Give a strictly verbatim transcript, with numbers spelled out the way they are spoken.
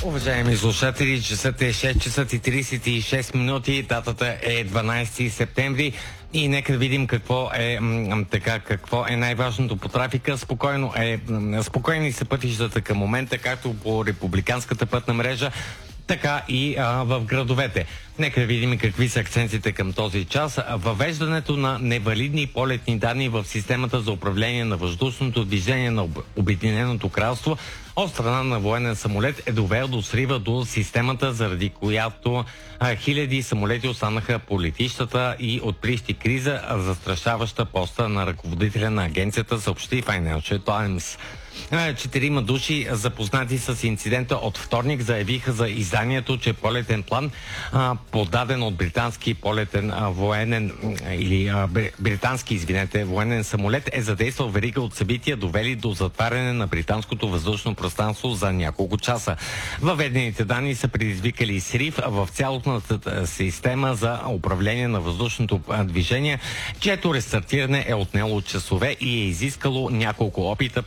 Уважаеми слушатели, часът е шест часа и тридесет и шест минути, датата е дванадесети септември и нека да видим какво е м, така, какво е най-важното по трафика. Спокойно е, м, спокойни са пътищата към момента, както по републиканската пътна мрежа, така и а, в градовете. Нека да видим какви са акцентите към този час. Въвеждането на невалидни полетни данни в системата за управление на въздушното движение на Обединеното кралство от страна на военен самолет е довел до срива до системата, заради която а, хиляди самолети останаха по летищата и отприщи криза, застрашаваща поста на ръководителя на агенцията, съобщи Financial Times. Четирима души, запознати с инцидента от вторник, заявиха за изданието, че полетен план, а, подаден от британски полетен а, военен или а, британски, извинете, военен самолет, е задействал верига от събития, довели до затваряне на британското въздушно пространство за няколко часа. Въведените данни са предизвикали срив в цялостната система за управление на въздушното движение, чието рестартиране е отнело часове и е изискало няколко опита